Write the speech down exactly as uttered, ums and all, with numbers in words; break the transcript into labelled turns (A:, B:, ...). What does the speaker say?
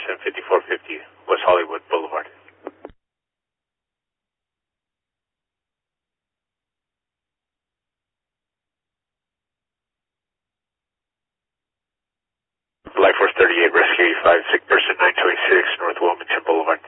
A: person, fifty-four fifty West Hollywood Boulevard. Life Force thirty-eight, Rescue eighty-five, sick person nine twenty-six, North Wilmington Boulevard.